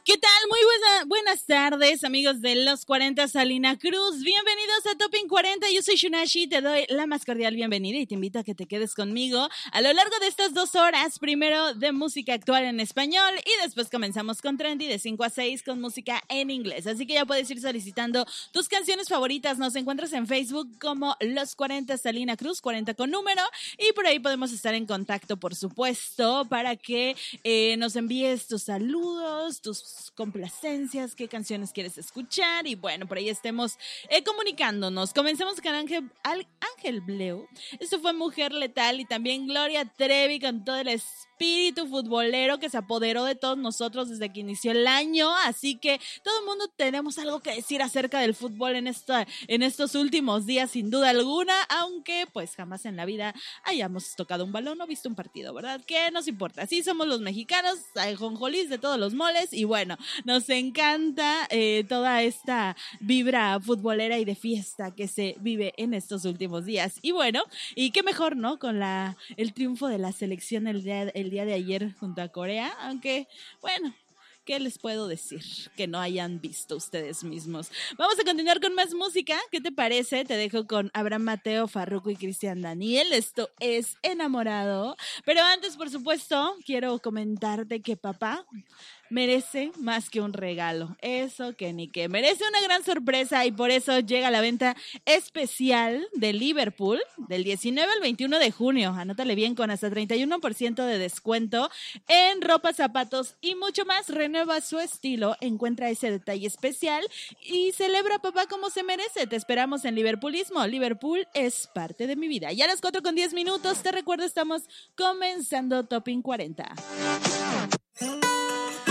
¿Qué tal? Muy buenas tardes, amigos de Los 40 Salina Cruz. Bienvenidos a Topping 40. Yo soy Shunashi, te doy la más cordial bienvenida y te invito a que te quedes conmigo a lo largo de estas 2 horas. Primero de música actual en español y después comenzamos con Trendy de 5 a 6 con música en inglés. Así que ya puedes ir solicitando tus canciones favoritas. Nos encuentras en Facebook como Los 40 Salina Cruz, 40 con número, y por ahí podemos estar en contacto, por supuesto, para que nos envíes tus saludos, tus complacencias, qué canciones quieres escuchar y bueno, por ahí estemos comunicándonos. Comencemos con Ángel Bleu. Esto fue Mujer Letal y también Gloria Trevi con todo el espíritu futbolero que se apoderó de todos nosotros desde que inició el año, así que todo el mundo tenemos algo que decir acerca del fútbol en estos últimos días, sin duda alguna, aunque pues jamás en la vida hayamos tocado un balón o visto un partido, ¿verdad? ¿Qué nos importa? Así somos los mexicanos, jonjolís de todos los moles y bueno, nos encanta toda esta vibra futbolera y de fiesta que se vive en estos últimos días. Y bueno, y qué mejor, ¿no? Con el triunfo de la selección el día de ayer junto a Corea, aunque, bueno, ¿qué les puedo decir que no hayan visto ustedes mismos? Vamos a continuar con más música. ¿Qué te parece? Te dejo con Abraham Mateo, Farruko y Cristian Daniel. Esto es Enamorado. Pero antes, por supuesto, quiero comentarte que papá merece más que un regalo, eso que ni qué, merece una gran sorpresa y por eso llega la venta especial de Liverpool del 19 al 21 de junio, anótale bien, con hasta 31% de descuento en ropa, zapatos y mucho más. Renueva su estilo, encuentra ese detalle especial y celebra papá como se merece. Te esperamos en Liverpoolismo. Liverpool es parte de mi vida. Ya a las 4:10 te recuerdo, estamos comenzando Topping 40.